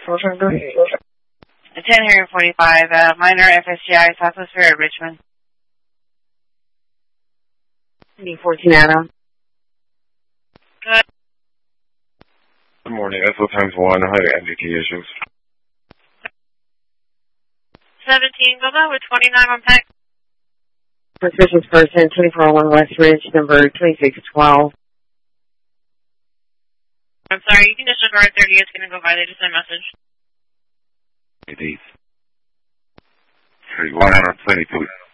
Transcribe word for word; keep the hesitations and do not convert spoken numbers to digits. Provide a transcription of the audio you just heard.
ten here forty-five, uh, minor F S G I, Southwest Ferry, Richmond. D fourteen Adam. Good. Good morning, S O times one, I had M D T issues. seventeen, go back with twenty-nine on pack. Suspicious person, twenty-four oh one West Ridge, number twenty-six twelve. I'm sorry, you can disregard thirty, it's going to go by, they just sent a message. It is. one twenty-two.